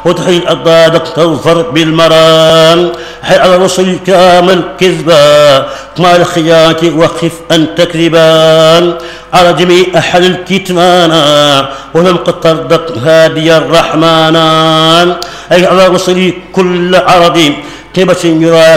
وتحيي الأضداد تظفر بالمرام. حي على الرسل كامل كذبا مع الخيات وخف أن تكذبان على جميع أحد الكتمانا ولم قد تردت هادي الرحمن. أي على الرسل كل عرض كبش يرى